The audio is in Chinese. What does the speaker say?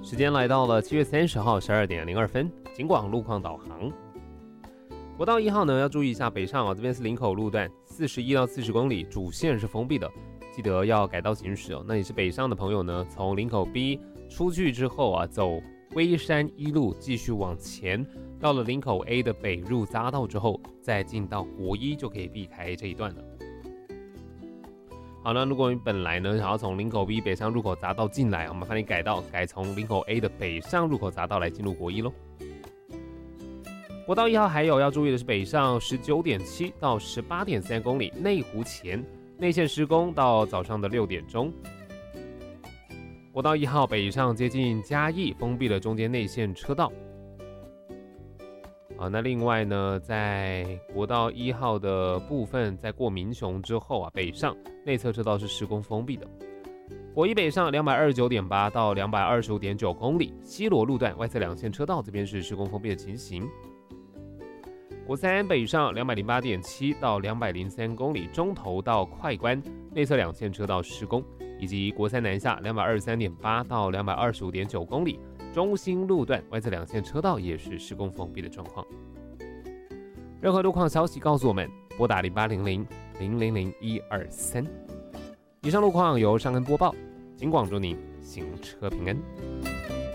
时间来到了7月30号12点02分，警广路况导航。国道1号呢要注意一下北上这边是林口路段41到40公里，主线是封闭的，记得要改道行驶那也是北上的朋友呢，从林口 B 出去之后走龟山一路继续往前，到了林口 A 的北入匝道之后，再进到国一就可以避开这一段了。好，那如果你本来呢想要从林口 B 北上入口匝道进来，我们帮你改道，改从林口 A 的北上入口匝道来进入国一咯。国道1号还有要注意的是北上 19.7 到 18.3 公里，内湖前内线施工到早上的6点钟。国道1号北上接近嘉义，封闭了中间内线车道。那另外呢，在国道1号的部分，在过民雄之后北上内侧车道是施工封闭的。国一北上 229.8 到 225.9 公里，西螺路段外侧两线车道这边是施工封闭的情形。国三北上 208.7 到 203 公里，中投到快关内侧两线车道施工，以及国三南下 223.8 到 225.9 公里，中兴路段外侧两线车道也是施工封闭的状况。任何路况消息告诉我们，拨打0800-000-123。以上路况由尚恩播报，警广祝您行车平安。